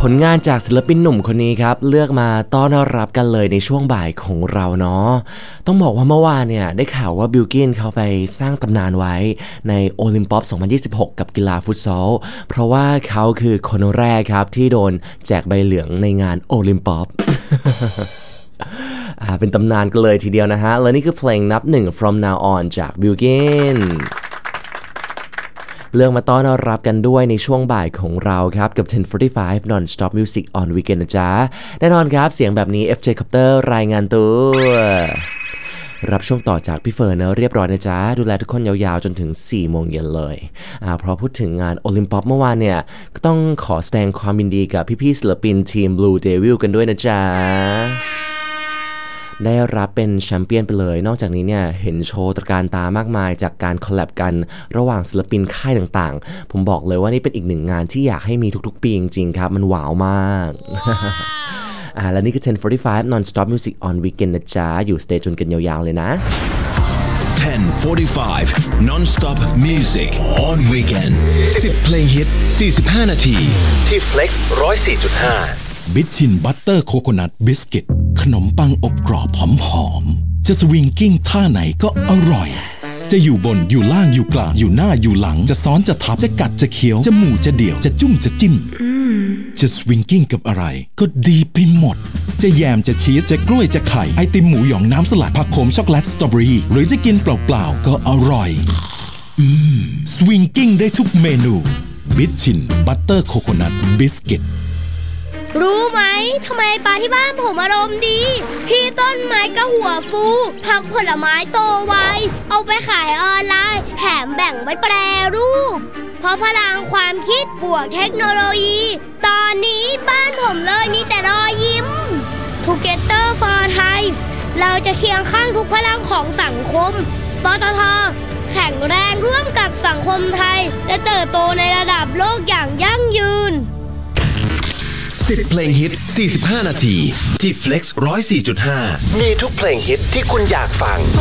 ผลงานจากศิลปินหนุ่มคนนี้ครับเลือกมาต้อนรับกันเลยในช่วงบ่ายของเราเนาะต้องบอกว่าเมื่อวานเนี่ยได้ข่าวว่าบิลกินเขาไปสร้างตำนานไว้ในโอลิมปิก2026กับกีฬาฟุตซอลเพราะว่าเขาคือคนแรกครับที่โดนแจกใบเหลืองในงานโอลิมปิก เป็นตำนานกันเลยทีเดียวนะฮะและนี่คือเพลงนับหนึ่ง From Now On จากบิลกินเรื่องมาต้อนรับกันด้วยในช่วงบ่ายของเราครับกับ 10:45 Non-Stop Music on Weekend นะจ๊ะแน่นอนครับเสียงแบบนี้ FJ Copter รายงานตัวรับช่วงต่อจากพี่เฟิร์นเรียบร้อยนะจ๊ะดูแลทุกคนยาวๆจนถึง 4 โมงเย็นเลยเพราะพูดถึงงานโอลิมปิกเมื่อวานเนี่ยก็ต้องขอแสดงความยินดีกับพี่ๆศิลปินทีม Blue Devil กันด้วยนะจ๊ะได้รับเป็นแชมเปี้ยนไปเลยนอกจากนี้เนี่ยเห็นโชว์ตระการตามากมายจากการคอลแลบกันระหว่างศิลปินค่ายต่างๆผมบอกเลยว่านี่เป็นอีกหนึ่งงานที่อยากให้มีทุกๆปีจริงๆครับมันว้าวมาก และนี่คือ 10:45 Non-Stop Music on Weekend นะจ๊ะอยู่สเตจจนกันยาวๆเลยนะ 10:45 Non-Stop Music on Weekend 10 เพลงฮิต 45 นาทีที่ Flex 104.5 บิชชินบัตเตอร์โคโคนัทบิสกิตขนมปังอบกรอบหอมๆจะสวิงกิ้งท่าไหนก็อร่อยจะอยู่บนอยู่ล่างอยู่กลางอยู่หน้าอยู่หลังจะซ้อนจะทับจะกัดจะเคี้ยวจะหมู่จะเดี่ยวจะจุ้มจะจิ้มจะสวิงกิ้งกับอะไรก็ดีไปหมดจะแยมจะชีสจะกล้วยจะไข่ไอติมหมูหยองน้ำสลัดผักโขมช็อกโกแลตสตรอเบอรี่หรือจะกินเปล่าๆก็อร่อยสวิงกิ้งได้ทุกเมนูบิชชินบัตเตอร์โคโคนัทบิสกิตรู้ไหมทำไมปลาที่บ้านผมอารมณ์ดีพี่ต้นไม้ก็หัวฟูผักผลไม้โตไวเอาไปขายออนไลน์แถมแบ่งไว้แปรรูปเพราะพลังความคิดบวกเทคโนโลยีตอนนี้บ้านผมเลยมีแต่รอยยิ้ม Together for Thai เราจะเคียงข้างทุกพลังของสังคมปตท.แข็งแรงร่วมกับสังคมไทยและเติบโตในระดับโลกอย่างยั่งยืน 10 เพลงฮิต 45 นาทีที่ Flex 104.5 มีทุกเพลงฮิตที่คุณอยากฟัง